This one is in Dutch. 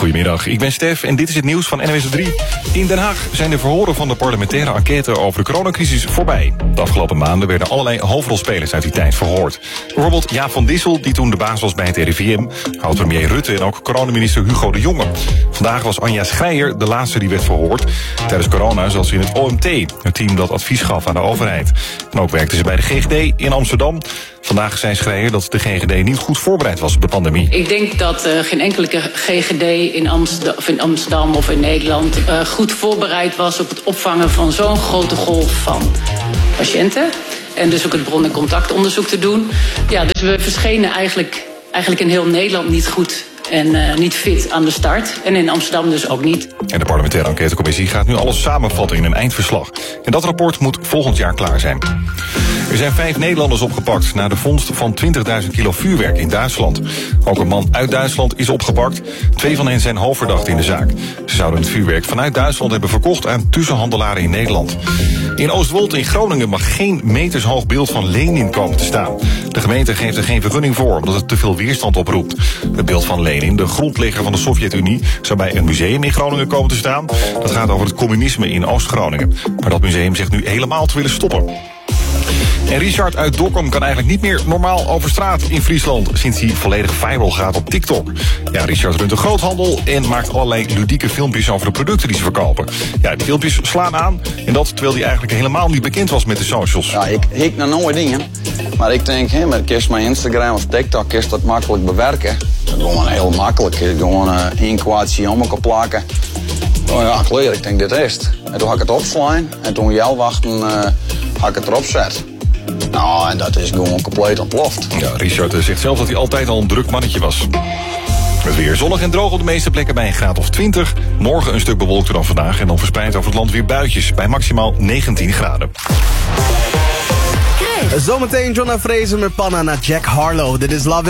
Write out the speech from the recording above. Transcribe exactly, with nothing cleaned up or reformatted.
Goedemiddag, ik ben Stef en dit is het nieuws van N W S drie. In Den Haag zijn de verhoren van de parlementaire enquête over de coronacrisis voorbij. De afgelopen maanden werden allerlei hoofdrolspelers uit die tijd verhoord. Bijvoorbeeld Jaap van Dissel, die toen de baas was bij het R I V M, oud-premier Rutte en ook coronaminister Hugo de Jonge. Vandaag was Anja Schreier de laatste die werd verhoord. Tijdens corona zat ze in het O M T, het team dat advies gaf aan de overheid. En ook werkte ze bij de G G D in Amsterdam. Vandaag zei Schreier dat de G G D niet goed voorbereid was op de pandemie. Ik denk dat uh, geen enkele G G D in Amsterdam, of in Amsterdam of in Nederland uh, goed voorbereid was op het opvangen van zo'n grote golf van patiënten. En dus ook het bron- en contactonderzoek te doen. Ja, dus we verschenen eigenlijk, eigenlijk in heel Nederland niet goed en uh, niet fit aan de start. En in Amsterdam dus ook niet. En de parlementaire enquêtecommissie gaat nu alles samenvatten in een eindverslag. En dat rapport moet volgend jaar klaar zijn. Er zijn vijf Nederlanders opgepakt na de vondst van twintigduizend kilo vuurwerk in Duitsland. Ook een man uit Duitsland is opgepakt. Twee van hen zijn hoofdverdachten in de zaak. Ze zouden het vuurwerk vanuit Duitsland hebben verkocht aan tussenhandelaren in Nederland. In Oostwold in Groningen mag geen metershoog beeld van Lenin komen te staan. De gemeente geeft er geen vergunning voor, omdat het te veel weerstand oproept. Het beeld van Lenin, de grondlegger van de Sovjet-Unie, zou bij een museum in Groningen komen te staan. Dat gaat over het communisme in Oost-Groningen. Maar dat museum zegt nu helemaal te willen stoppen. En Richard uit Dokkum kan eigenlijk niet meer normaal over straat in Friesland, sinds hij volledig viral gaat op TikTok. Ja, Richard runt een groothandel en maakt allerlei ludieke filmpjes over de producten die ze verkopen. Ja, die filmpjes slaan aan en dat terwijl hij eigenlijk helemaal niet bekend was met de socials. Ja, ik hik naar nooit dingen. Maar ik denk, hè, met kist mijn Instagram of TikTok kist dat makkelijk bewerken. Dat is gewoon heel makkelijk. Gewoon uh, één kwaadje om elkaar plakken. Oh ja, klaar, ik denk dit is het. En toen had ik het opslaan en toen jij wachten uh, had ik het erop zet. Nou, en dat is gewoon compleet ontploft. Ja, Richard zegt zelf dat hij altijd al een druk mannetje was. Het weer zonnig en droog op de meeste plekken bij een graad of twintig. Morgen een stuk bewolkter dan vandaag en dan verspreid over het land weer buitjes bij maximaal negentien graden. Zometeen Jonna Fraser met Panna naar Jack Harlow. Dit is Love It.